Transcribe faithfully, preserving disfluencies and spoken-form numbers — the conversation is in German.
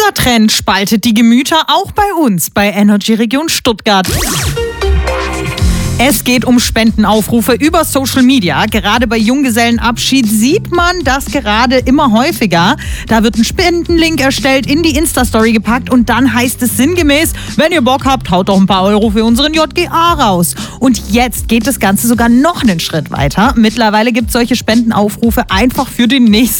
Dieser Trend spaltet die Gemüter auch bei uns, bei Energy Region Stuttgart. Es geht um Spendenaufrufe über Social Media. Gerade bei Junggesellenabschied sieht man das gerade immer häufiger. Da wird ein Spendenlink erstellt, in die Insta-Story gepackt und dann heißt es sinngemäß, wenn ihr Bock habt, haut doch ein paar Euro für unseren J G A raus. Und jetzt geht das Ganze sogar noch einen Schritt weiter. Mittlerweile gibt es solche Spendenaufrufe einfach für den nächsten